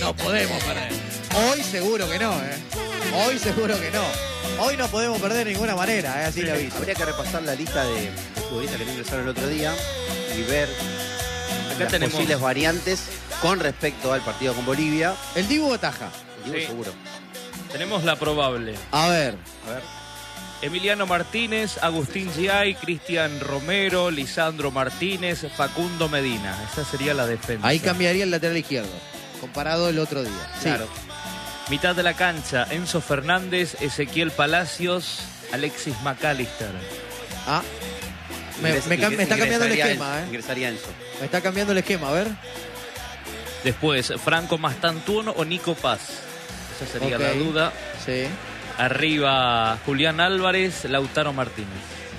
no podemos perder. Hoy seguro que no, ¿eh? Hoy seguro que no. Hoy no podemos perder de ninguna manera, así le aviso. Habría que repasar la lista de futbolistas que ingresaron el otro día y ver las posibles variantes con respecto al partido con Bolivia. ¿El Dibu o Taja? El Dibu seguro. Tenemos la probable. A ver. Emiliano Martínez, Agustín Giay, Cristian Romero, Lisandro Martínez, Facundo Medina. Esa sería la defensa. Ahí cambiaría el lateral izquierdo, comparado el otro día. Sí. Claro. Mitad de la cancha, Enzo Fernández, Ezequiel Palacios, Alexis McAllister. Ah, me está cambiando el esquema, Ingresaría Enzo. Me está cambiando el esquema, a ver. Después, Franco Mastantuono o Nico Paz. Esa sería la duda. Sí. Arriba, Julián Álvarez, Lautaro Martínez.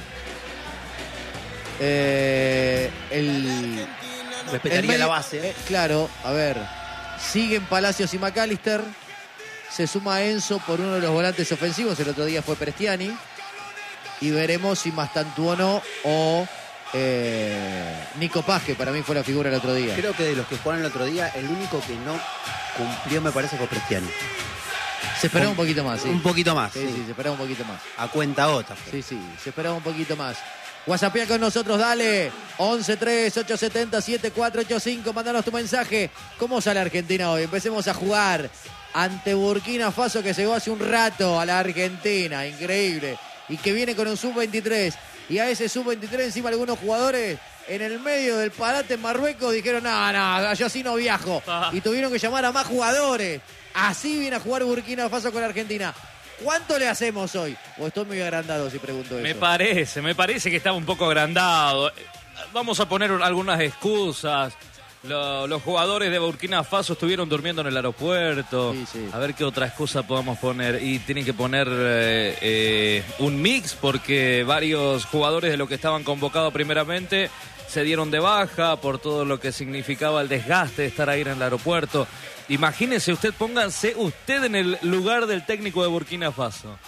Respetaría la base. Claro, a ver. Siguen Palacios y McAllister. Se suma Enzo por uno de los volantes ofensivos. El otro día fue Prestiani. Y veremos si Mastantuono o Nico Paz, que para mí fue la figura el otro día. Creo que de los que jugaron el otro día, el único que no cumplió, me parece, fue Prestiani. Se esperaba un poquito más, sí. Un poquito más. Sí, se esperaba un poquito más. A cuenta otra. Sí, se esperaba un poquito más. WhatsAppea con nosotros, dale. 11-3-870-7485. Mándanos tu mensaje. ¿Cómo sale Argentina hoy? Empecemos a jugar ante Burkina Faso, que llegó hace un rato a la Argentina. Increíble. Y que viene con un sub-23. Y a ese sub-23 encima algunos jugadores en el medio del parate en Marruecos dijeron, no, yo así no viajo. Y tuvieron que llamar a más jugadores. Así viene a jugar Burkina Faso con Argentina. ¿Cuánto le hacemos hoy? ¿O estoy muy agrandado si pregunto eso? Me parece que estaba un poco agrandado. Vamos a poner algunas excusas. Los jugadores de Burkina Faso estuvieron durmiendo en el aeropuerto. Sí. A ver qué otra excusa podamos poner. Y tienen que poner un mix porque varios jugadores de los que estaban convocados primeramente se dieron de baja por todo lo que significaba el desgaste de estar ahí en el aeropuerto. Imagínese usted, pónganse usted en el lugar del técnico de Burkina Faso.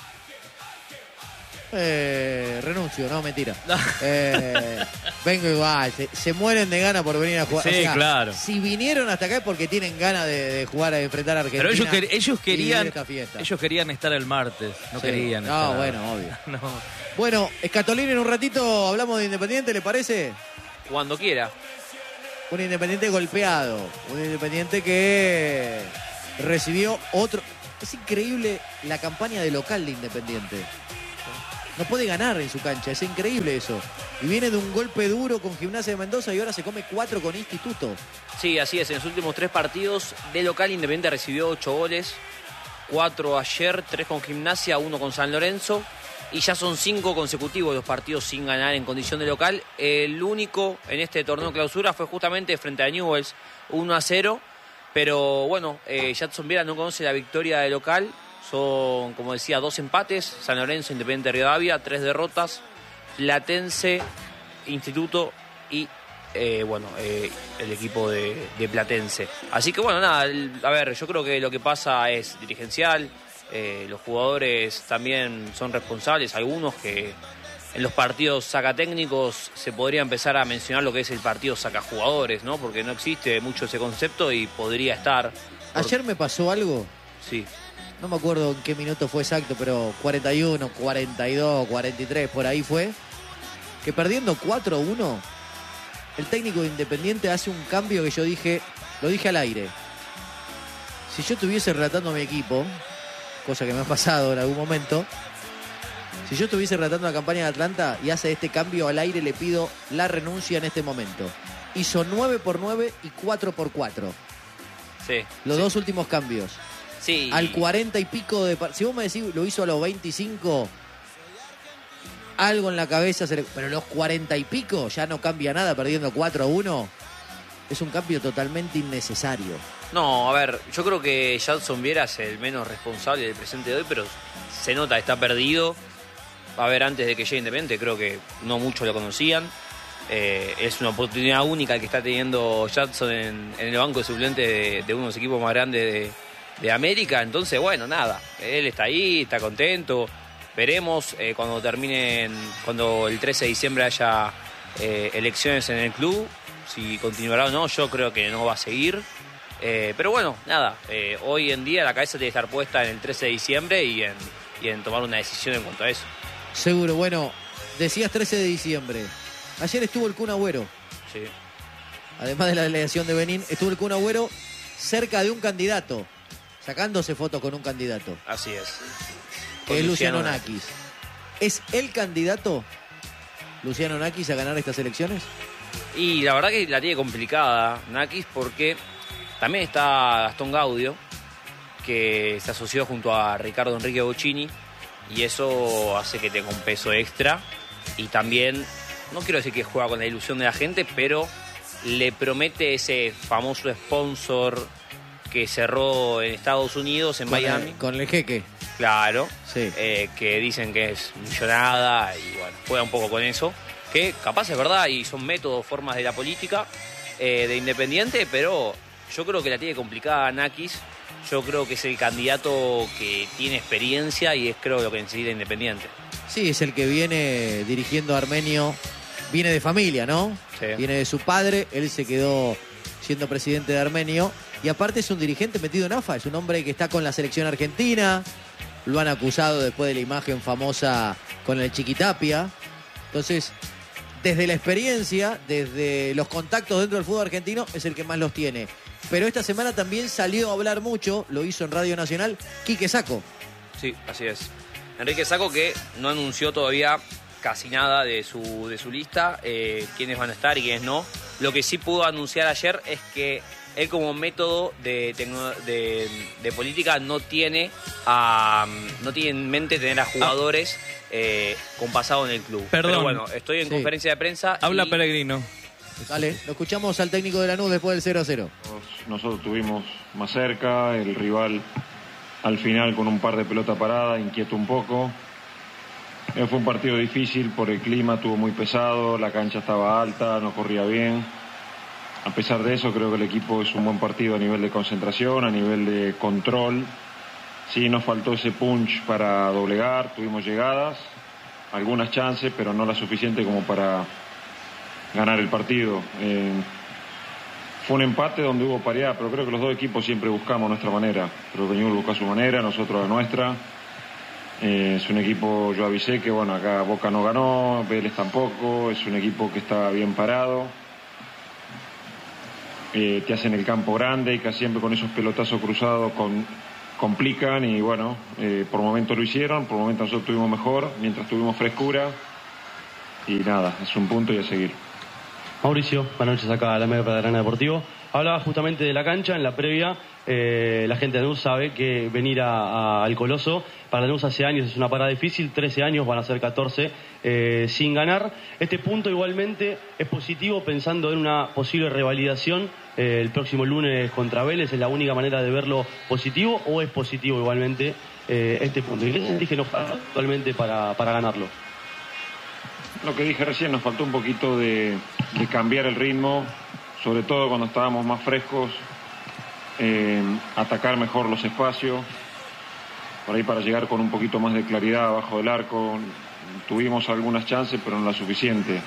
Renuncio, no, mentira. Vengo igual, se mueren de ganas por venir a jugar. Sí, o sea, claro. Si vinieron hasta acá es porque tienen ganas de jugar, a enfrentar a Argentina. Pero ellos querían esta fiesta. ellos querían estar el martes, no querían estar. No, bueno, obvio. No. Bueno, Escatolín, en un ratito hablamos de Independiente, ¿le parece? Cuando quiera. Un Independiente golpeado, un Independiente que recibió otro. Es increíble la campaña de local de Independiente. No puede ganar en su cancha, es increíble eso. Y viene de un golpe duro con Gimnasia de Mendoza y ahora se come 4 con Instituto. Sí, así es. En los últimos 3 partidos de local, Independiente recibió 8 goles. 4 ayer, 3 con Gimnasia, 1 con San Lorenzo. Y ya son 5 consecutivos los partidos sin ganar en condición de local. El único en este torneo clausura fue justamente frente a Newell's, 1-0. Pero bueno, Jadson Viera no conoce la victoria de local. Son, como decía, 2 empates. San Lorenzo, Independiente Rivadavia, 3 derrotas. Platense, Instituto y el equipo de Platense. Así que bueno, nada, a ver, yo creo que lo que pasa es dirigencial. Los jugadores también son responsables, algunos que en los partidos sacatécnicos se podría empezar a mencionar lo que es el partido sacajugadores, ¿no? Porque no existe mucho ese concepto y podría estar. Ayer me pasó algo. Sí. No me acuerdo en qué minuto fue exacto, pero 41, 42, 43, por ahí fue. Que perdiendo 4-1, el técnico de Independiente hace un cambio que yo dije, lo dije al aire. Si yo estuviese relatando a mi equipo, cosa que me ha pasado en algún momento, si yo estuviese relatando la campaña de Atlanta y hace este cambio al aire, le pido la renuncia en este momento. Hizo 9x9 y 4x4. Sí. Los 2 últimos cambios. Sí. Al 40 y pico de... Si vos me decís, lo hizo a los 25, algo en la cabeza, pero los 40 y pico ya no cambia nada, perdiendo 4-1. Es un cambio totalmente innecesario. No, a ver, yo creo que Jadson Viera es el menos responsable del presente de hoy, pero se nota, está perdido. A ver, antes de que llegue Independiente, creo que no muchos lo conocían. Es una oportunidad única que está teniendo Jadson en el banco de suplentes de uno de los equipos más grandes de América. Entonces, bueno, nada, él está ahí, está contento. Veremos cuando el 13 de diciembre haya elecciones en el club, si continuará o no. Yo creo que no va a seguir. Pero bueno, nada, hoy en día la cabeza tiene que estar puesta en el 13 de diciembre y en tomar una decisión en cuanto a eso. Seguro, bueno, decías 13 de diciembre. Ayer estuvo el Kun Agüero. Sí. Además de la delegación de Benín, estuvo el Kun Agüero cerca de un candidato, sacándose fotos con un candidato. Así es. Que es Luciano Nakis. ¿Es el candidato Luciano Nakis a ganar estas elecciones? Y la verdad que la tiene complicada Nakis porque también está Gastón Gaudio, que se asoció junto a Ricardo Enrique Bocchini, y eso hace que tenga un peso extra. Y también, no quiero decir que juega con la ilusión de la gente, pero le promete ese famoso sponsor que cerró en Estados Unidos, en Miami. Con el jeque. Claro, sí. Que dicen que es millonada y bueno, juega un poco con eso. Que capaz es verdad y son métodos, formas de la política de Independiente, pero yo creo que la tiene complicada Nakis. Yo creo que es el candidato que tiene experiencia y es creo lo que necesita Independiente. Sí, es el que viene dirigiendo a Armenio. Viene de familia, ¿no? Sí. Viene de su padre, él se quedó siendo presidente de Armenio. Y aparte es un dirigente metido en AFA, es un hombre que está con la selección argentina. Lo han acusado después de la imagen famosa con el Chiquitapia. Entonces, desde la experiencia, desde los contactos dentro del fútbol argentino, es el que más los tiene. Pero esta semana también salió a hablar mucho, lo hizo en Radio Nacional, Quique Sacco. Sí, así es. Enrique Sacco, que no anunció todavía casi nada de su lista, quiénes van a estar y quiénes no. Lo que sí pudo anunciar ayer es que él como método de política no tiene en mente tener a jugadores con pasado en el club. Perdón. Pero bueno, estoy en conferencia de prensa. Habla Pellegrino. Dale, lo escuchamos al técnico de Lanús después del 0-0. Nosotros estuvimos más cerca, el rival al final con un par de pelota parada, inquieto un poco. Fue un partido difícil por el clima, estuvo muy pesado, la cancha estaba alta, no corría bien. A pesar de eso, creo que el equipo es un buen partido a nivel de concentración, a nivel de control. Sí, nos faltó ese punch para doblegar, tuvimos llegadas, algunas chances, pero no la suficiente como para ganar el partido. Fue un empate donde hubo paridad, pero creo que los dos equipos siempre buscamos nuestra manera. Creo que Newell's busca su manera, nosotros la nuestra. Es un equipo, yo avisé que bueno, acá Boca no ganó, Vélez tampoco, es un equipo que está bien parado. Te hacen el campo grande y casi siempre con esos pelotazos cruzados complican y bueno, por momentos lo hicieron, por momentos nosotros estuvimos mejor, mientras tuvimos frescura y nada, es un punto y a seguir. Mauricio, buenas noches acá a la Mega Padrana Deportivo. Hablaba justamente de la cancha en la previa. La gente de Lanús sabe que venir al Coloso para Lanús hace años es una parada difícil, 13 años, van a ser 14 sin ganar. Este punto igualmente es positivo pensando en una posible revalidación el próximo lunes contra Vélez. ¿Es la única manera de verlo positivo o es positivo igualmente este punto? ¿Y qué sentís que nos falta actualmente para ganarlo? Lo que dije recién, nos faltó un poquito de cambiar el ritmo, sobre todo cuando estábamos más frescos, atacar mejor los espacios, por ahí para llegar con un poquito más de claridad abajo del arco. Tuvimos algunas chances, pero no las suficientes.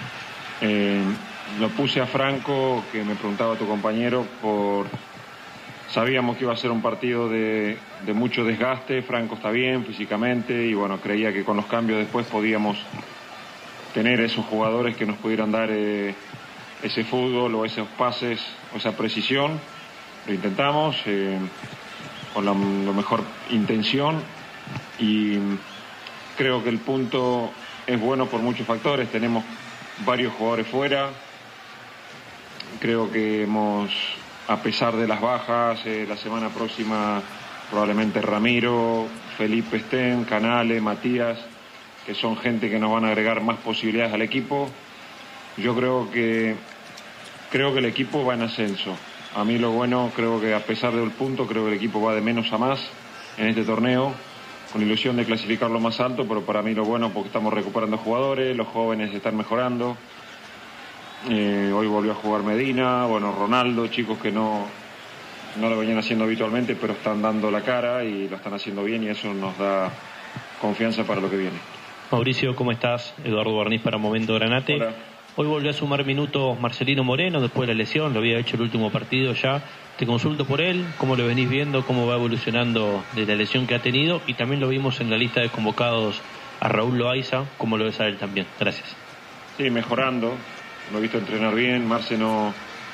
Lo puse a Franco, que me preguntaba tu compañero, sabíamos que iba a ser un partido de mucho desgaste. Franco está bien físicamente y bueno, creía que con los cambios después podíamos tener esos jugadores que nos pudieran dar ese fútbol o esos pases o esa precisión. Lo intentamos con la mejor intención y creo que el punto es bueno por muchos factores. Tenemos varios jugadores fuera. Creo que a pesar de las bajas, la semana próxima probablemente Ramiro, Felipe estén, Canales, Matías, que son gente que nos van a agregar más posibilidades al equipo. Yo creo que el equipo va en ascenso. A mí lo bueno, creo que a pesar del punto, creo que el equipo va de menos a más en este torneo, con ilusión de clasificarlo más alto, pero para mí lo bueno porque estamos recuperando jugadores, los jóvenes están mejorando. Hoy volvió a jugar Medina, bueno, Ronaldo, chicos que no lo venían haciendo habitualmente, pero están dando la cara y lo están haciendo bien y eso nos da confianza para lo que viene. Mauricio, ¿cómo estás? Eduardo Barniz para Momento Granate. Hola. Hoy volvió a sumar minutos Marcelino Moreno después de la lesión, lo había hecho el último partido ya. Te consulto por él, cómo lo venís viendo, cómo va evolucionando de la lesión que ha tenido, y también lo vimos en la lista de convocados a Raúl Loaiza, cómo lo ves a él también. Gracias. Sí, mejorando, lo he visto entrenar bien. Marce no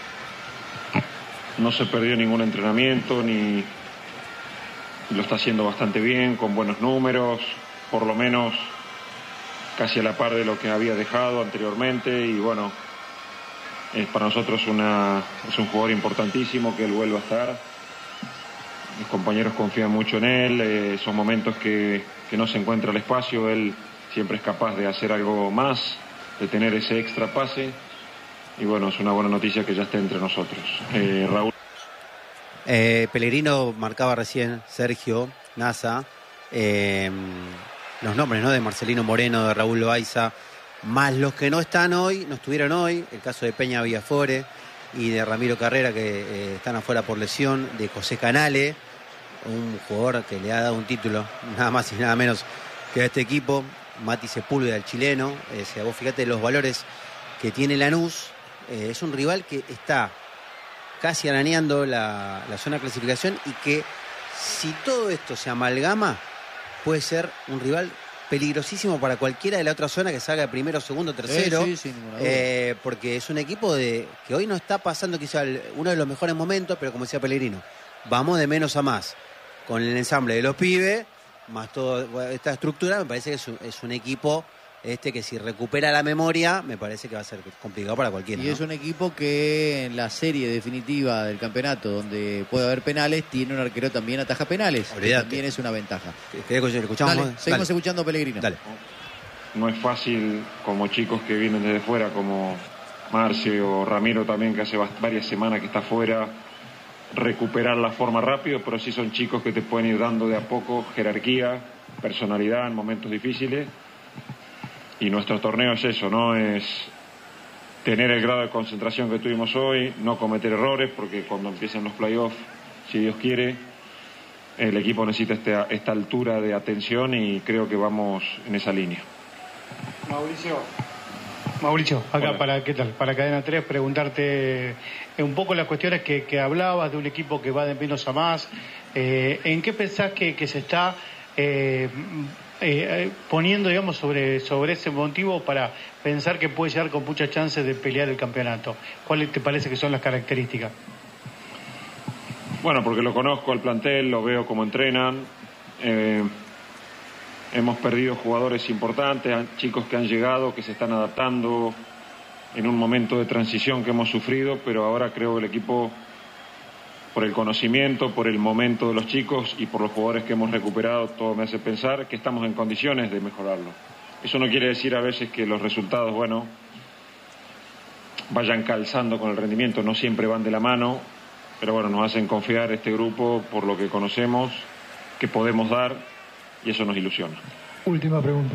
se perdió ningún entrenamiento, ni lo está haciendo bastante bien, con buenos números, por lo menos casi a la par de lo que había dejado anteriormente. Y bueno, para nosotros es un jugador importantísimo que él vuelva a estar. Mis compañeros confían mucho en él. Son momentos que no se encuentra el espacio, él siempre es capaz de hacer algo más, de tener ese extra pase. Y bueno, es una buena noticia que ya esté entre nosotros. Raúl. Pellegrino marcaba recién, Sergio, Nasa, los nombres, ¿no?, de Marcelino Moreno, de Raúl Loaiza, más los que no están hoy, no estuvieron hoy, el caso de Peña Villafore y de Ramiro Carrera, que están afuera por lesión, de José Canale, un jugador que le ha dado un título, nada más y nada menos que a este equipo, Mati Sepúlveda, el chileno. O sea, vos fíjate los valores que tiene Lanús. Es un rival que está casi arañando la zona de clasificación, y que si todo esto se amalgama puede ser un rival peligrosísimo para cualquiera de la otra zona que salga primero, segundo, tercero, sí, porque es un equipo que hoy no está pasando quizá uno de los mejores momentos, pero como decía Pellegrino, vamos de menos a más con el ensamble de los pibes, más toda esta estructura. Me parece que es un equipo que si recupera la memoria, me parece que va a ser complicado para cualquiera. Y es un equipo que en la serie definitiva del campeonato, donde puede haber penales, tiene un arquero también ataja penales. También es una ventaja. ¿Escuchamos? Dale, seguimos escuchando a Pellegrino. Dale. No es fácil, como chicos que vienen desde fuera, como Marce o Ramiro también, que hace varias semanas que está fuera, recuperar la forma rápido, pero sí son chicos que te pueden ir dando de a poco jerarquía, personalidad en momentos difíciles. Y nuestro torneo es eso, ¿no? Es tener el grado de concentración que tuvimos hoy, no cometer errores, porque cuando empiecen los playoffs, si Dios quiere, el equipo necesita esta altura de atención, y creo que vamos en esa línea. Mauricio, acá. Hola. Para Cadena 3, preguntarte un poco las cuestiones que hablabas de un equipo que va de menos a más. ¿En qué pensás que se está poniendo, digamos, sobre ese motivo para pensar que puede llegar con muchas chances de pelear el campeonato? ¿Cuáles te parece que son las características? Bueno, porque lo conozco al plantel, lo veo cómo entrenan. Hemos perdido jugadores importantes, chicos que han llegado, que se están adaptando en un momento de transición que hemos sufrido, pero ahora creo que el equipo, por el conocimiento, por el momento de los chicos y por los jugadores que hemos recuperado, todo me hace pensar que estamos en condiciones de mejorarlo. Eso no quiere decir a veces que los resultados, bueno, vayan calzando con el rendimiento, no siempre van de la mano, pero bueno, nos hacen confiar este grupo por lo que conocemos, que podemos dar, y eso nos ilusiona. Última pregunta.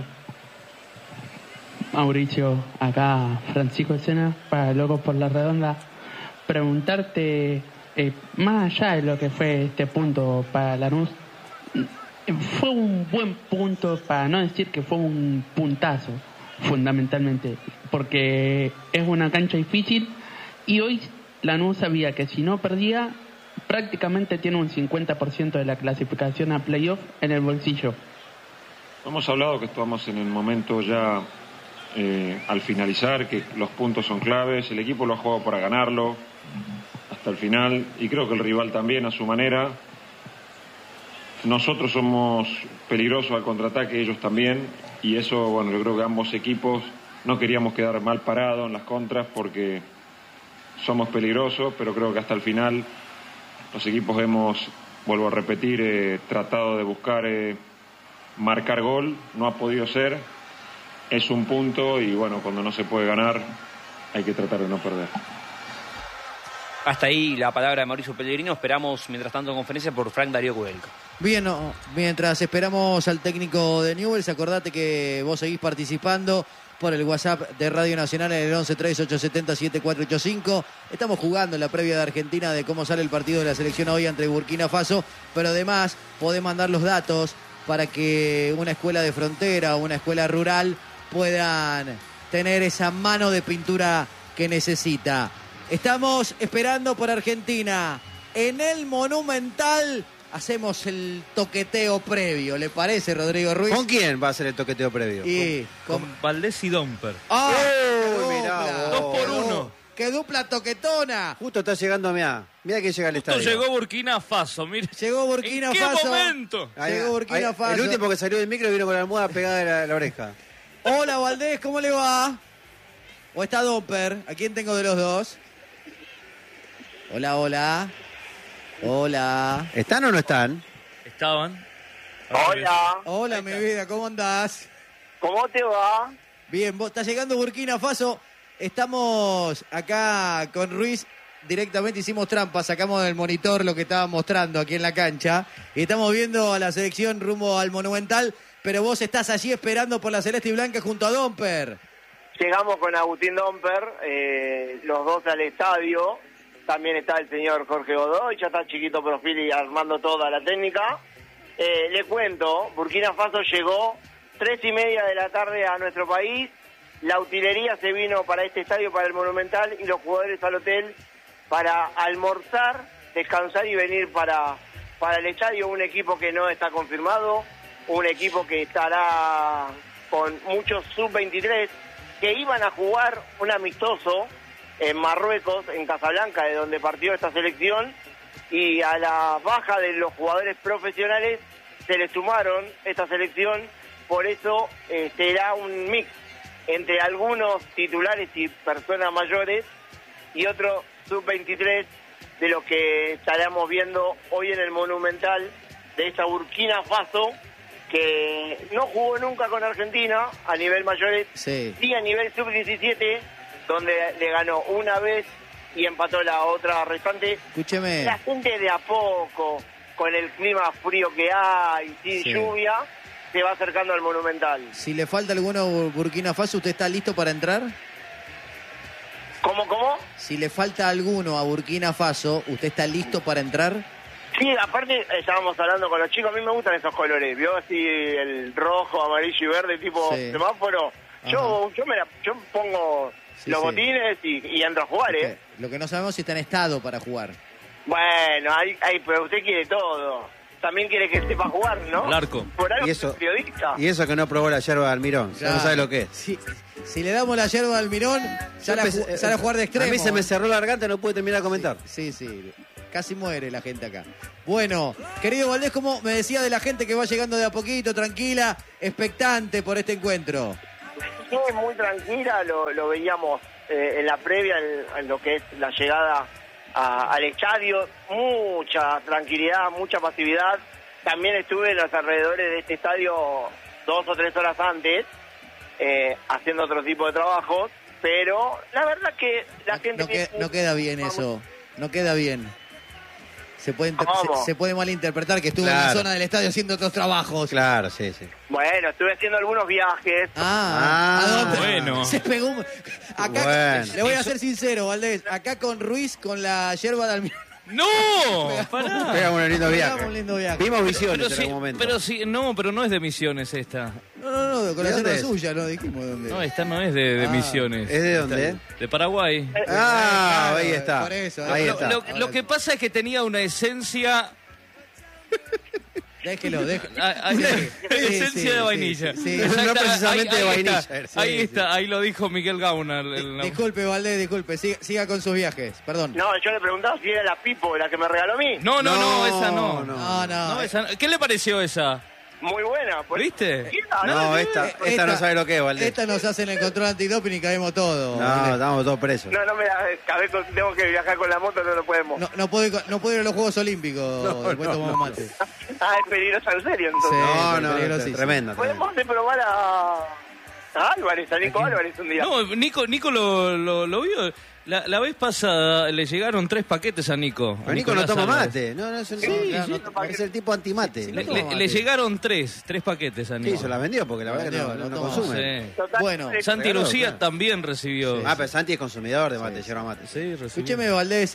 Mauricio, acá Francisco Escena, para Locos por la Redonda. Preguntarte, más allá de lo que fue este punto para Lanús, fue un buen punto, para no decir que fue un puntazo, fundamentalmente, porque es una cancha difícil, y hoy Lanús sabía que si no perdía, prácticamente tiene un 50% de la clasificación a playoff en el bolsillo. Hemos hablado que estamos en el momento ya al finalizar, que los puntos son claves, el equipo lo ha jugado para ganarlo hasta el final, y creo que el rival también a su manera. Nosotros somos peligrosos al contraataque, ellos también, y eso, bueno, yo creo que ambos equipos no queríamos quedar mal parados en las contras, porque somos peligrosos, pero creo que hasta el final los equipos hemos, vuelvo a repetir, tratado de buscar marcar gol, no ha podido ser, es un punto, y bueno, cuando no se puede ganar hay que tratar de no perder. Hasta ahí la palabra de Mauricio Pellegrino. Esperamos, mientras tanto, en conferencia por Frank Darío Kudelka. Bien, mientras esperamos al técnico de Newell's, acordate que vos seguís participando por el WhatsApp de Radio Nacional en el 1138707485. Estamos jugando en la previa de Argentina de cómo sale el partido de la selección hoy ante Burkina Faso, pero además podés mandar los datos para que una escuela de frontera o una escuela rural puedan tener esa mano de pintura que necesita. Estamos esperando por Argentina. En el Monumental hacemos el toqueteo previo. ¿Le parece, Rodrigo Ruiz? ¿Con quién va a ser el toqueteo previo? Y Con Valdés y Domper. ¡Ah! Uy, ¡Qué mirá dupla! vos. 2 por 1. ¡Qué dupla toquetona! Justo está llegando, mirá que llega al Esto estadio. llegó Burkina Faso, mire. Llegó Burkina ¿En qué Faso. momento? Llegó Burkina Faso. El último que salió del micro vino con la almohada pegada a la oreja. Hola, Valdés, ¿cómo le va? ¿O está Domper? ¿A quién tengo de los dos? Hola, hola. Hola. ¿Están o no están? Estaban. Hola, Hola, mi vida, ¿cómo andás? ¿cómo te va? Bien, vos estás llegando Burkina Faso. Estamos acá con Ruiz. Directamente hicimos trampa, sacamos del monitor lo que estaban mostrando aquí en la cancha. Y estamos viendo a la selección rumbo al Monumental. Pero vos estás allí esperando por la Celeste y Blanca junto a Domper. Llegamos con Agustín Domper, los dos al estadio. También está el señor Jorge Godoy, ya está Chiquito Profili armando toda la técnica. Le cuento, Burkina Faso llegó 3:30 de la tarde a nuestro país. La utilería se vino para este estadio, para el Monumental, y los jugadores al hotel para almorzar, descansar y venir para el estadio. Un equipo que no está confirmado, un equipo que estará con muchos sub-23 que iban a jugar un amistoso en Marruecos, en Casablanca, de donde partió esta selección, y a la baja de los jugadores profesionales se le sumaron esta selección. Por eso será un mix entre algunos titulares y personas mayores y otro sub-23 de lo que estaremos viendo hoy en el Monumental de esta Burkina Faso, que no jugó nunca con Argentina a nivel mayores, Sí. sí a nivel sub-17, donde le ganó una vez y empató la otra restante. Escúcheme. La gente de a poco, con el clima frío que hay, sin Sí. lluvia, se va acercando al Monumental. Si le falta alguno a Burkina Faso, ¿usted está listo para entrar? ¿Cómo? Si le falta alguno a Burkina Faso, ¿usted está listo para entrar? Sí, aparte estábamos hablando con los chicos, a mí me gustan esos colores, ¿vio? Así el rojo, amarillo y verde, tipo Sí. semáforo. Yo pongo Sí, los sí. botines y entro a jugar, ¿eh? Lo que no sabemos es si está en estado para jugar. Bueno, pero usted quiere todo. También quiere que sepa jugar, ¿no? Al arco. Por algo Y es eso, periodista. y eso que no probó la yerba de Almirón. Ya no sabe lo que es. Si le damos la yerba al Mirón, sale a jugar de extremo. A mí se me cerró la garganta, no pude terminar de comentar. Sí. Casi muere la gente acá. Bueno, querido Valdés, como me decía de la gente que va llegando de a poquito, tranquila, expectante por este encuentro. Sí, muy tranquila, lo veíamos en la previa, en lo que es la llegada al estadio. Mucha tranquilidad, mucha pasividad. También estuve en los alrededores de este estadio 2 o 3 horas antes, haciendo otro tipo de trabajos, pero la verdad que la gente... No queda bien eso, no queda bien. Se puede malinterpretar que estuvo en la Claro. zona del estadio haciendo otros trabajos. Claro, sí. Bueno, estuve haciendo algunos viajes. ¿A dónde? bueno. Se pegó acá, Bueno. le voy a ser sincero, Valdés, acá con Ruiz, con la yerba de Almirón. ¡No! ¡Pará! Pegamos un lindo Pegamos viaje. un lindo viaje. Vimos visiones Pero en sí, algún momento. pero no es de Misiones esta. No, con ¿De la dónde yerba es? suya, no dijimos de dónde. No, esta no es de Ah. Misiones. ¿Es de dónde? De Paraguay. Ah, Claro, ahí está. por eso, Ahí Lo, está. lo que pasa es que tenía una esencia. Déjelo. Esencia de vainilla. Sí. No precisamente de vainilla. Ahí Sí, está, ahí lo dijo Miguel Gauna. Disculpe, Valdés, disculpe. Siga con sus viajes, perdón. No, yo le preguntaba si era la Pipo la que me regaló a mí. No, esa no. No. No, esa no. ¿Qué le pareció esa? Muy buena. ¿Viste? No, esta no sabe lo que es, Valdés. Esta nos hacen el control antidoping y caemos todos. No, Valdés. estamos todos presos. No me da cabeza, tengo que viajar con la moto, no lo podemos. No puede ir a los Juegos Olímpicos. Después tomamos mate. Ah, es peligrosa en serio, entonces. Sí. No, peligrosísimo. tremendo. Podemos probar a Álvarez, a Nico Álvarez un día. No, Nico lo vio. La vez pasada le llegaron 3 paquetes a Nico. Pero Nico no Nicolás toma Álvarez. mate. Es el tipo antimate. Le llegaron 3 paquetes a Nico. Sí, se la vendió porque la verdad que no toma. consume. Sí. Bueno, Santi Claro, Lucía claro. también recibió. Ah, pero Santi es consumidor de mate, yerba mate. Sí, recibió. escúcheme, Valdés.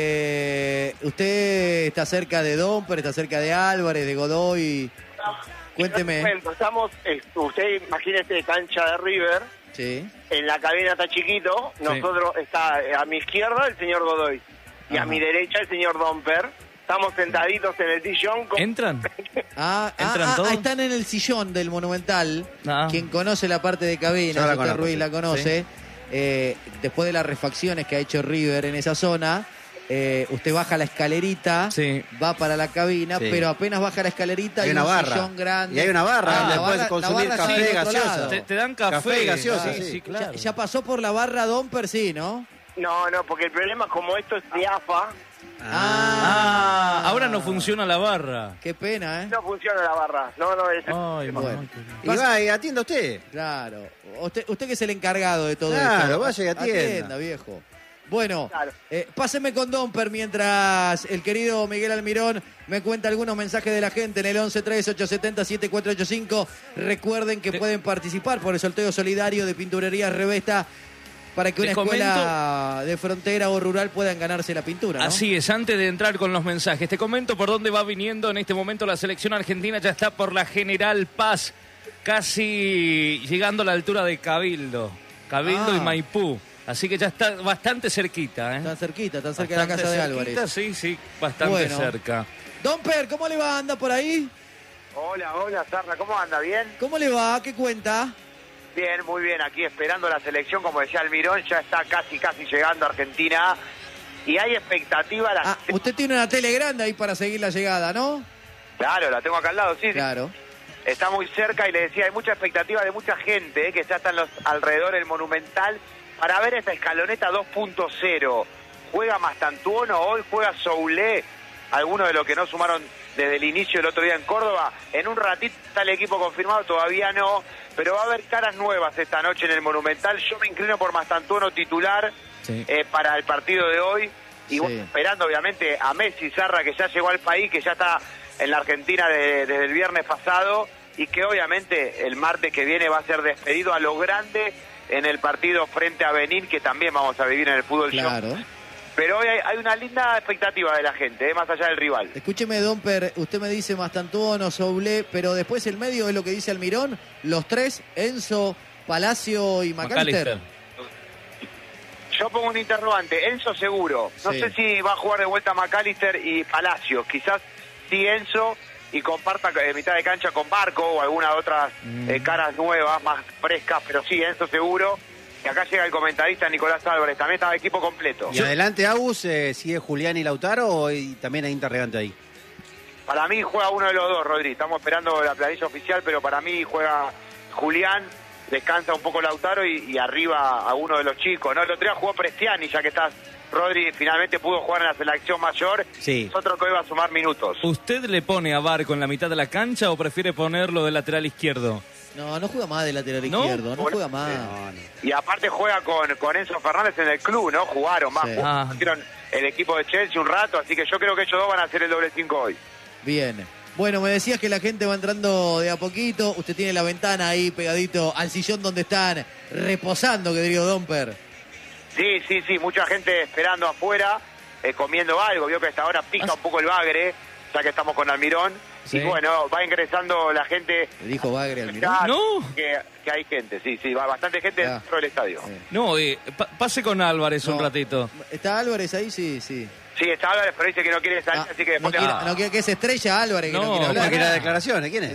Usted está cerca de Domper, está cerca de Álvarez, de Godoy. Cuénteme. Estamos, usted imagínese cancha de River, Sí. En la cabina está chiquito, nosotros está a mi izquierda el señor Godoy y a mi derecha el señor Domper. Estamos sentaditos en el sillón. ¿Entran? ¿Entran todos? Están en el sillón del Monumental. Quien conoce la parte de cabina, Oscar Ruiz la conoce. Sí. Después de las refacciones que ha hecho River en esa zona, usted baja la escalerita, va para la cabina, pero apenas baja la escalerita hay una barra, sillón grande. Y hay una barra donde puedes consumir café gaseoso. Te dan café gaseoso. Sí, claro. Ya pasó por la barra Domper, sí, ¿no? No, porque el problema es como esto es de AFA. Ahora no funciona la barra. Qué pena, ¿eh? No funciona la barra. Ay, bueno. Y va y atienda usted. Claro. Usted que es el encargado de todo esto. Claro, vaya y atienda, viejo. Bueno, páseme con Domper mientras el querido Miguel Almirón me cuenta algunos mensajes de la gente en el 1138707485. Recuerden que pueden participar por el sorteo solidario de Pinturerías Revesta para que una escuela de frontera o rural puedan ganarse la pintura, ¿no? Así es, antes de entrar con los mensajes, te comento por dónde va viniendo en este momento la selección argentina. Ya está por la General Paz, casi llegando a la altura de Cabildo y Maipú. Así que ya está bastante cerquita, ¿eh? Está cerca de la casa de Álvarez. Sí, bastante cerca. Domper, ¿cómo le va? ¿Anda por ahí? Hola, Sarna, ¿cómo anda? ¿Bien? ¿Cómo le va? ¿Qué cuenta? Bien, muy bien, aquí esperando la selección, como decía Almirón, ya está casi llegando a Argentina y hay expectativa. Usted tiene una tele grande ahí para seguir la llegada, ¿no? Claro, la tengo acá al lado, sí. Claro. Está muy cerca y le decía, hay mucha expectativa de mucha gente que ya está en los alrededores del Monumental para ver esta escaloneta 2.0. Juega Mastantuono, hoy juega Soulé, algunos de los que no sumaron desde el inicio el otro día en Córdoba. En un ratito está el equipo confirmado, todavía no, pero va a haber caras nuevas esta noche en el Monumental. Yo me inclino por Mastantuono titular para el partido de hoy. Y bueno, esperando obviamente a Messi, Zarra, que ya llegó al país, que ya está en la Argentina desde el viernes pasado y que obviamente el martes que viene va a ser despedido a lo grande en el partido frente a Benín, que también vamos a vivir en el fútbol show. Pero hoy hay una linda expectativa de la gente, más allá del rival. Escúcheme, Domper, usted me dice Mastantuono, Soulé, pero después el medio es lo que dice Almirón, los tres, Enzo, Palacio y McAllister. Yo pongo un interrogante, Enzo seguro. No sé si va a jugar de vuelta McAllister y Palacio. Quizás sí Enzo y comparta mitad de cancha con Barco o alguna de otras caras nuevas, más frescas, pero sí, Enzo seguro. Y acá llega el comentarista Nicolás Álvarez, también está el equipo completo. ¿Y adelante Agus sigue Julián y Lautaro y también hay interrogante ahí? Para mí juega uno de los dos, Rodri. Estamos esperando la planilla oficial, pero para mí juega Julián, descansa un poco Lautaro y arriba a uno de los chicos, ¿no? El otro día jugó Prestiani, ya que estás, Rodri, finalmente pudo jugar en la selección mayor. Sí. Nosotros que iba a sumar minutos. ¿Usted le pone a Barco en la mitad de la cancha o prefiere ponerlo de lateral izquierdo? No juega más de lateral izquierdo, no juega más. Y aparte juega con Enzo Fernández en el club, ¿no? Jugaron más, hicieron el equipo de Chelsea un rato, así que yo creo que ellos dos van a hacer el doble 5 hoy. Bien. Bueno, me decías que la gente va entrando de a poquito. Usted tiene la ventana ahí pegadito al sillón donde están reposando, que digo, Domper. Sí, mucha gente esperando afuera, comiendo algo. Vio que hasta ahora pica un poco el bagre, ya que estamos con Almirón. Sí. Y bueno, va ingresando la gente. ¿Le dijo bagre Almirón? No. Que hay gente, sí, va bastante gente dentro del estadio. No, pase con Álvarez un ratito. ¿Está Álvarez ahí? Sí. Sí, está Álvarez, pero dice que no quiere salir, así que después... No quiere que se estrella Álvarez, que no quiere hablar. No quiere declaraciones, ¿quién es?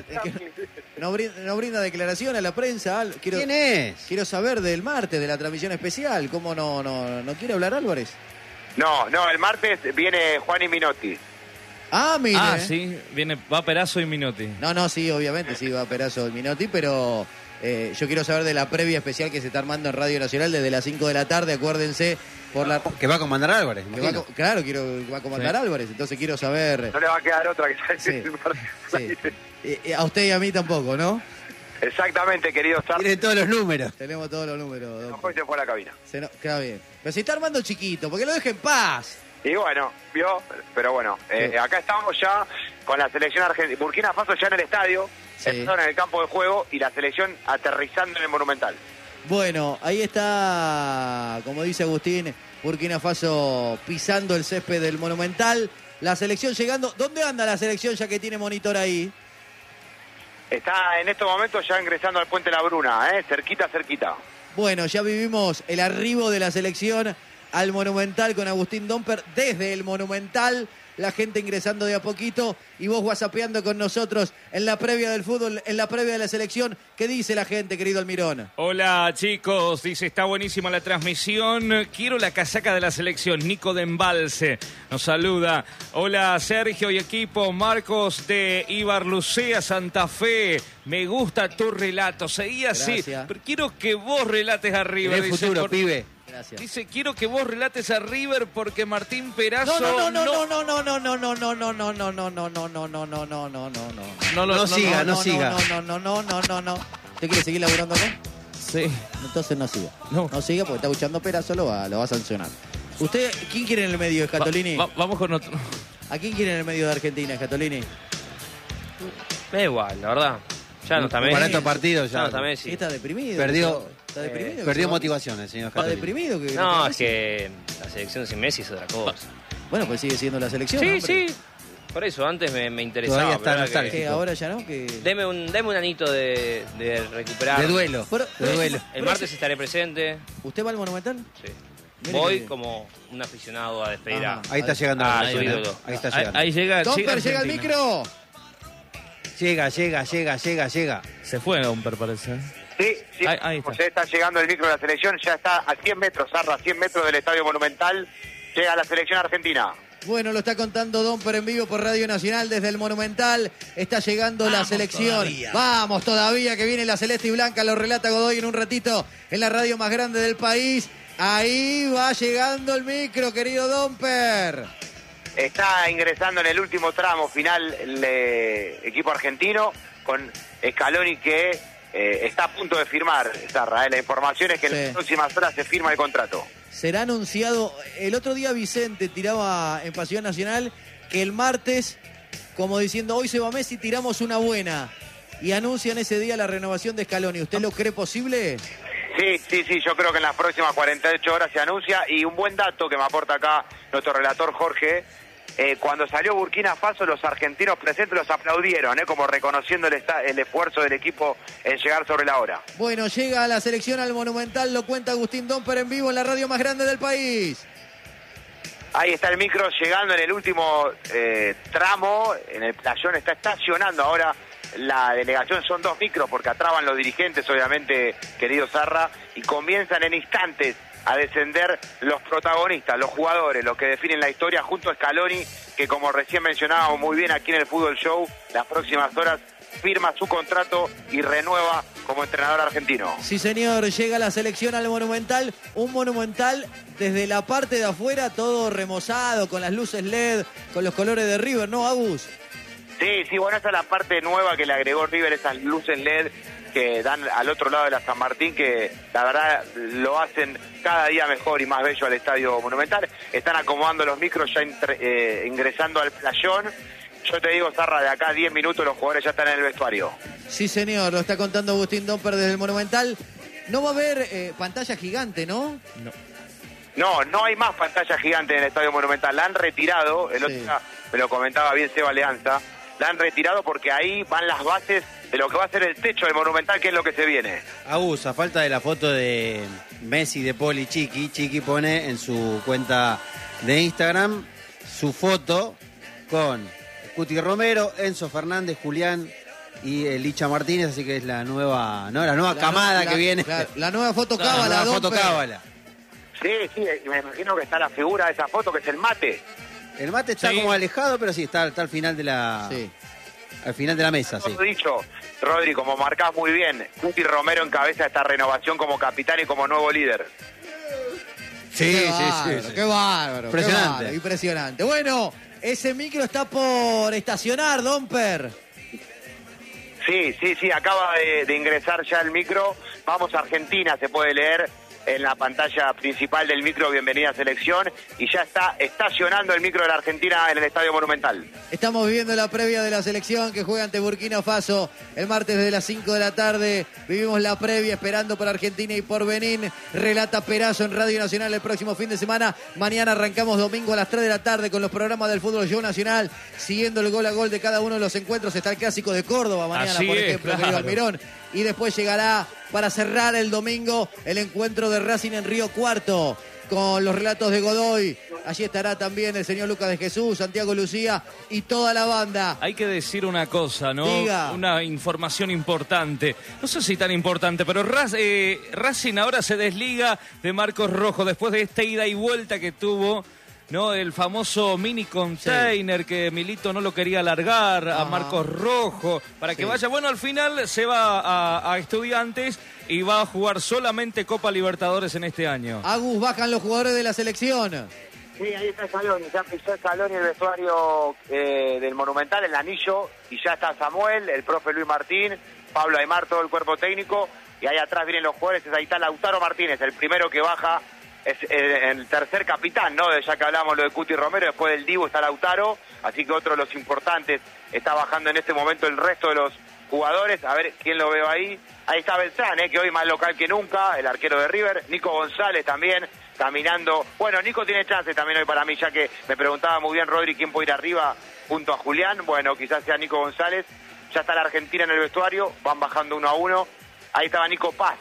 No brinda declaración a la prensa. ¿Quién es? Quiero saber del martes, de la transmisión especial. ¿Cómo no quiere hablar Álvarez? No, el martes viene Juan y Minotti. Mire. Sí, va Perazo y Minotti. No, sí, obviamente sí va Perazo y Minotti, pero yo quiero saber de la previa especial que se está armando en Radio Nacional desde las 5 de la tarde, acuérdense. Que va a comandar Álvarez, claro, va a comandar Álvarez, entonces quiero saber... No le va a quedar otra que el martes. A usted y a mí tampoco, ¿no? Exactamente, querido Star. Tiene todos los números. Tenemos todos los números. No se fue a la cabina. Queda bien. Pero se está armando chiquito, porque lo deje en paz. Y bueno, vio, pero bueno, acá estamos ya con la selección argentina. Burkina Faso ya en el estadio, en el campo de juego y la selección aterrizando en el Monumental. Bueno, ahí está, como dice Agustín, Burkina Faso pisando el césped del Monumental. La selección llegando. ¿Dónde anda la selección ya que tiene monitor ahí? Está en estos momentos ya ingresando al Puente La Bruna, cerquita. Bueno, ya vivimos el arribo de la selección al Monumental con Agustín Domper desde el Monumental. La gente ingresando de a poquito y vos whatsappeando con nosotros en la previa del fútbol, en la previa de la selección. ¿Qué dice la gente, querido Almirón? Hola chicos, dice, está buenísima la transmisión, quiero la casaca de la selección. Nico de Embalse nos saluda. Hola Sergio y equipo, Marcos de Ibarlucea, Santa Fe. Me gusta tu relato, seguí así. Gracias. Pero quiero que vos relates a River. En el futuro, pibe. Gracias. Dice, quiero que vos relates a River porque Martín Perazo... No siga. No. ¿Usted quiere seguir laburando acá? Sí. Entonces no siga. No. No siga porque está escuchando Perazo, lo va a sancionar. ¿Usted quién quiere en el medio, Scatolini? Vamos con otro. ¿A quién quiere en el medio de Argentina, Scatolini? Me da igual, la verdad. Ya no está Messi. 40 partidos Ya ya. no está Messi. Está deprimido. Perdió deprimido. perdió motivación el señor Está Scatolini. deprimido. No, es que la selección sin Messi es otra cosa. Bueno, pues sigue siendo la selección. Sí, hombre. sí. Por eso, antes me interesaba. Todavía está pero ahora nostálgico. Que ahora ya no, que... Deme un anito de recuperar. De duelo. Pero- De duelo. El martes estaré presente. ¿Usted va al Monumental? Sí. Mire Voy que- como un aficionado a despedir a... Ahí está llegando Ah, la su selección, ídolo. Ahí está llegando. Ahí llega. Domper, llega el Argentina. micro. Llega. Se fue Domper, parece. Sí, Ahí está. José, está llegando el micro de la selección, ya está a 100 metros, Zarra, a 100 metros del Estadio Monumental, llega la selección argentina. Bueno, lo está contando Domper en vivo por Radio Nacional desde el Monumental. Está llegando la selección. todavía. Vamos todavía, que viene la celeste y blanca. Lo relata Godoy en un ratito en la radio más grande del país. Ahí va llegando el micro, querido Domper. Está ingresando en el último tramo final el equipo argentino con Scaloni que está a punto de firmar, Zarra. La información es que en las próximas horas se firma el contrato. Será anunciado. El otro día Vicente tiraba en Pasión Nacional que el martes, como diciendo hoy se va Messi, tiramos una buena. Y anuncian ese día la renovación de Scaloni. ¿Usted lo cree posible? Sí, yo creo que en las próximas 48 horas se anuncia. Y un buen dato que me aporta acá nuestro relator Jorge, cuando salió Burkina Faso, los argentinos presentes los aplaudieron, como reconociendo el esfuerzo del equipo en llegar sobre la hora. Bueno, llega la selección al Monumental, lo cuenta Agustín Domper en vivo en la radio más grande del país. Ahí está el micro llegando en el último tramo, en el playón está estacionando ahora la delegación. Son 2 micros porque atrás van los dirigentes, obviamente, querido Zarra, y comienzan en instantes a descender los protagonistas, los jugadores, los que definen la historia, junto a Scaloni, que como recién mencionábamos muy bien aquí en el Fútbol Show, las próximas horas firma su contrato y renueva como entrenador argentino. Sí, señor, llega la selección al Monumental, un Monumental desde la parte de afuera, todo remozado, con las luces LED, con los colores de River, ¿no, Agus? Sí, bueno, esa es la parte nueva que le agregó River, esas luces LED que dan al otro lado de la San Martín, que la verdad lo hacen cada día mejor y más bello al Estadio Monumental. Están acomodando los micros, ya ingresando al playón. Yo te digo, Zarra, de acá a 10 minutos los jugadores ya están en el vestuario. Sí, señor, lo está contando Agustín Domper desde el Monumental. No va a haber pantalla gigante, ¿no? No hay más pantalla gigante en el Estadio Monumental. La han retirado, el otro día me lo comentaba bien Seba Leanza, la han retirado porque ahí van las bases de lo que va a ser el techo del Monumental, que es lo que se viene. Agus, a falta de la foto de Messi, De Paul y Chiqui pone en su cuenta de Instagram su foto con Cuti Romero, Enzo Fernández, Julián y Licha Martínez, así que es la nueva camada que viene. La nueva foto cábala, La nueva foto Domper. cábala. Sí, y me imagino que está la figura de esa foto, que es el mate. El mate está como alejado, pero sí, está al final de la... Sí. Al final de la mesa, sí. Todo dicho, Rodri, como marcás muy bien, Cuti Romero encabeza esta renovación como capitán y como nuevo líder. Qué bárbaro, qué bárbaro. Impresionante. Impresionante. Bueno, ese micro está por estacionar, Domper. Sí, acaba de ingresar ya el micro. Vamos a Argentina, se puede leer en la pantalla principal del micro, bienvenida selección, y ya está estacionando el micro de la Argentina en el Estadio Monumental. Estamos viviendo la previa de la selección que juega ante Burkina Faso el martes desde las 5 de la tarde. Vivimos la previa esperando por Argentina y por Benín. Relata Perazo en Radio Nacional el próximo fin de semana. Mañana arrancamos domingo a las 3 de la tarde con los programas del Fútbol Show Nacional, siguiendo el gol a gol de cada uno de los encuentros. Está el Clásico de Córdoba mañana, Así por es, ejemplo, claro. querido Almirón. Y después llegará para cerrar el domingo el encuentro de Racing en Río Cuarto, con los relatos de Godoy. Allí estará también el señor Lucas de Jesús, Santiago Lucía y toda la banda. Hay que decir una cosa, ¿no? Diga. Una información importante. No sé si tan importante, pero Racing ahora se desliga de Marcos Rojo después de esta ida y vuelta que tuvo, ¿no? El famoso mini container que Milito no lo quería largar a Marcos Rojo para que vaya. Bueno, al final se va a Estudiantes y va a jugar solamente Copa Libertadores en este año. Agus, bajan los jugadores de la selección. Sí, ahí está Scaloni, ya pisó Scaloni el vestuario del Monumental, el anillo, y ya está Samuel, el profe Luis Martín, Pablo Aymar, todo el cuerpo técnico, y ahí atrás vienen los jugadores, ahí está Lautaro Martínez, el primero que baja, es el tercer capitán, ¿no? Ya que hablamos lo de Cuti Romero, después del Divo está Lautaro, así que otro de los importantes está bajando en este momento el resto de los jugadores, a ver quién lo veo ahí. Ahí está Beltrán, que hoy más local que nunca, el arquero de River, Nico González también, caminando. Bueno, Nico tiene chance también hoy para mí, ya que me preguntaba muy bien Rodri quién puede ir arriba junto a Julián. Bueno, quizás sea Nico González. Ya está la Argentina en el vestuario, van bajando 1 a 1. Ahí estaba Nico Paz,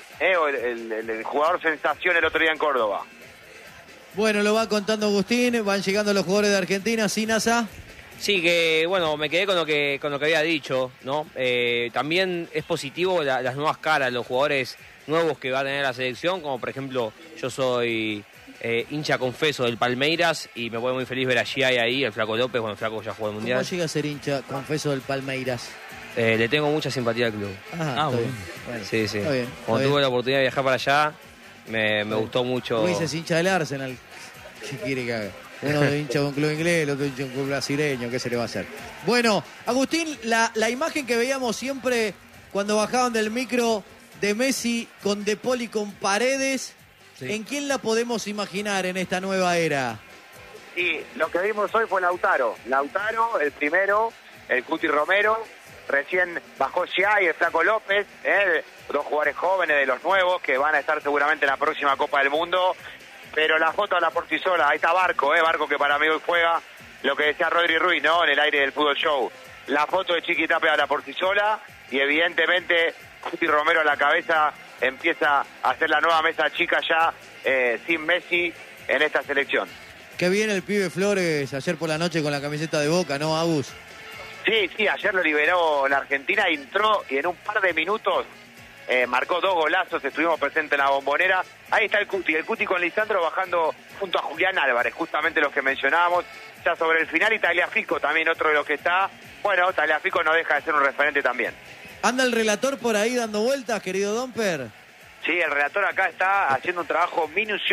el jugador sensación el otro día en Córdoba. Bueno, lo va contando Agustín, van llegando los jugadores de Argentina, ¿sí, Nasa? Sí, que bueno, me quedé con lo que había dicho, ¿no? También es positivo las nuevas caras, los jugadores nuevos que va a tener la selección, como por ejemplo, yo soy hincha confeso del Palmeiras y me pone muy feliz ver a Giai ahí, el Flaco López, bueno, el Flaco ya jugó el Mundial. ¿Cómo llega a ser hincha confeso del Palmeiras? Le tengo mucha simpatía al club. Está bien. Bueno, sí. Está bien, Cuando tuve la oportunidad de viajar para allá, me gustó mucho. Luis es hincha del Arsenal. ¿Qué quiere que haga? Uno de hincha de un club inglés, el otro hincha de un club brasileño, ¿qué se le va a hacer? Bueno, Agustín, la imagen que veíamos siempre cuando bajaban del micro de Messi con De Paul y con Paredes, sí. ¿En quién la podemos imaginar en esta nueva era? Y lo que vimos hoy fue Lautaro, el primero, el Cuti Romero, recién bajó Giai, el Flaco López, dos jugadores jóvenes de los nuevos que van a estar seguramente en la próxima Copa del Mundo. Pero la foto habla por sí sola. Ahí está Barco, Barco que para mí hoy juega lo que decía Rodri Ruiz, ¿no? En el aire del Fútbol Show. La foto de Chiqui Tapia habla por sí sola y evidentemente Cuti Romero a la cabeza empieza a hacer la nueva mesa chica ya sin Messi en esta selección. Qué bien el pibe Flores ayer por la noche con la camiseta de Boca, ¿no, Agus? Sí, ayer lo liberó la Argentina, entró y en un par de minutos marcó 2 golazos, estuvimos presentes en la Bombonera. Ahí está el Cuti con Lisandro bajando junto a Julián Álvarez, justamente los que mencionábamos. Ya sobre el final, y Tagliafico también otro de los que está. Bueno, Tagliafico no deja de ser un referente también. ¿Anda el relator por ahí dando vueltas, querido Domper? Sí, el relator acá está haciendo un trabajo minucioso